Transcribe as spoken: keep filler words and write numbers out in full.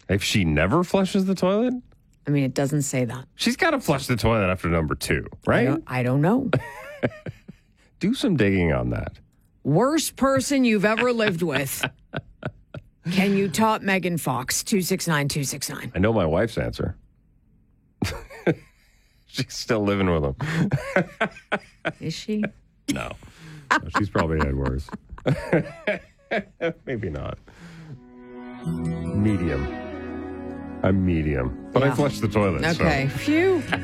If she never flushes the toilet? I mean, it doesn't say that. She's got to flush the toilet after number two, right? I don't, I don't know. Do some digging on that. Worst person you've ever lived with. Can you top Megan Fox? two six nine two six nine. I know my wife's answer. She's still living with him. Is she? No. No, she's probably had worse. Maybe not. Medium. I'm medium. But Yeah. I flush the toilet. Okay. So. Phew.